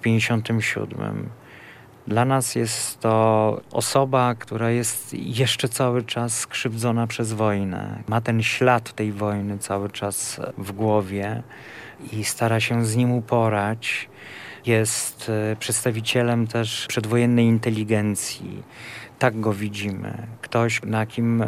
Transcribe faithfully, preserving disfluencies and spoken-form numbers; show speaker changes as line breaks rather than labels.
pięćdziesiątym siódmym. Dla nas jest to osoba, która jest jeszcze cały czas skrzywdzona przez wojnę. Ma ten ślad tej wojny cały czas w głowie i stara się z nim uporać. Jest przedstawicielem też przedwojennej inteligencji. Tak go widzimy. Ktoś, na kim